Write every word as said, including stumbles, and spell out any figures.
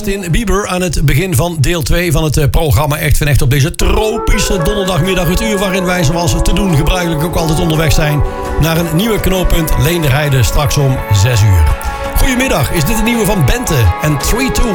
Justin Bieber aan het begin van deel twee van het programma Echt van Echt op deze tropische donderdagmiddag. Het uur waarin wij zoals te doen gebruikelijk ook altijd onderweg zijn naar een nieuwe knooppunt Leenderheide straks om zes uur. Goedemiddag, is dit het nieuwe van Bente en drie twee